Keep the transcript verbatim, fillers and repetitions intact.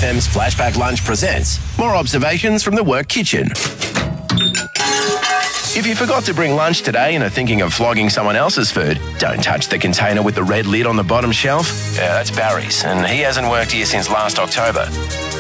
M's Flashback Lunch presents more observations from the work kitchen. If you forgot to bring lunch today and are thinking of flogging someone else's food, don't touch the container with the red lid on the bottom shelf. Yeah, that's Barry's, and he hasn't worked here since last October.